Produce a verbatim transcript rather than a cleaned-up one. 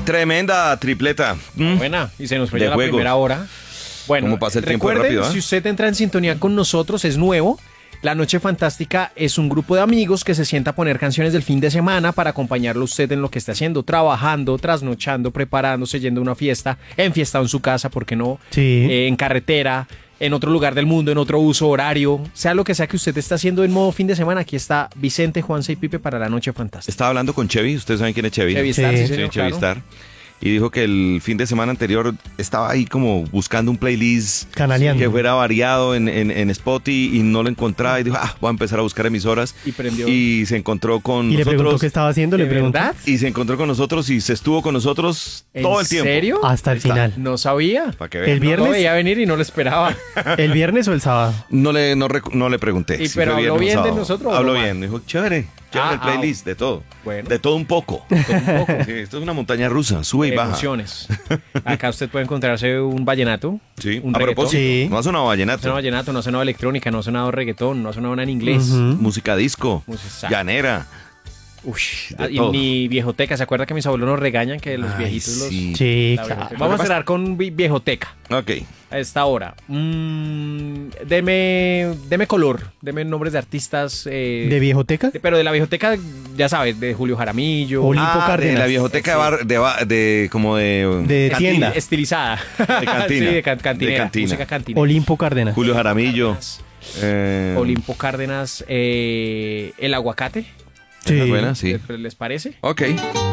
Tremenda tripleta. ¿Mm? Buena, y se nos fue De ya la juegos. primera hora. Bueno, ¿Cómo pasa el tiempo recuerden, rápido, eh? si usted entra en sintonía con nosotros, es nuevo. La Noche Fantástica es un grupo de amigos que se sienta a poner canciones del fin de semana para acompañarlo a usted en lo que esté haciendo, trabajando, trasnochando, preparándose, yendo a una fiesta, enfiestado en su casa, ¿por qué no? Sí. Eh, en carretera, en otro lugar del mundo, en otro uso horario, sea lo que sea que usted esté haciendo en modo fin de semana. Aquí está Vicente, Juanse y Pipe para La Noche Fantástica. Estaba hablando con Chevy, ustedes saben quién es Chevy. Chevy Star, Sí. sí, Sí, señor, Chevy claro. Star. Y dijo que el fin de semana anterior estaba ahí como buscando un playlist Canaleando. que fuera variado en, en, en Spotify y no lo encontraba. Y dijo, ah, voy a empezar a buscar emisoras. Y prendió. Y se encontró con Y le preguntó nosotros. qué estaba haciendo, le ¿De preguntó. verdad? Y se encontró con nosotros y se estuvo con nosotros ¿En todo el tiempo. serio? Hasta el Ahí está. final. No sabía. Para que vean. El No lo viernes, veía venir y no lo esperaba. el viernes o el sábado. No le, no, rec- no le pregunté. ¿Y si pero fue habló viernes o bien de sábado. nosotros o Habló no bien. Dijo, chévere. Chévere Ah, el playlist, de todo. Bueno. De todo un poco. Un poco. Sí, esto es una montaña rusa, sube y baja. Emociones. Acá usted puede encontrarse un vallenato. Sí, un a reggaetón. propósito, Sí. no ha sonado No ha vallenato, sonado vallenato, no ha sonado electrónica, no ha sonado reggaetón, no ha sonado nada en inglés. Ujú. música disco, Música- llanera. Ush, De y todo. ni viejoteca. ¿Se acuerda que mis abuelos nos regañan que los Ay, viejitos los... sí. Sí, la claro. viejoteca? Vamos a cerrar con vi- viejoteca Ok. a esta hora. Mm, deme, deme color, deme nombres de artistas. eh, ¿De viejoteca? de- pero de la viejoteca, ya sabes, de Julio Jaramillo. Olimpo Ah, de Cárdenas. la viejoteca de, bar- de, ba- de como de... De cantina. tienda. Estilizada. De cantina. Sí, de, can- cantinera, De cantina. música cantina. Olimpo Cárdenas. Julio Jaramillo. eh, Olimpo Cárdenas, eh, el aguacate. esa es buena, sí. ¿Les, les parece? Ok.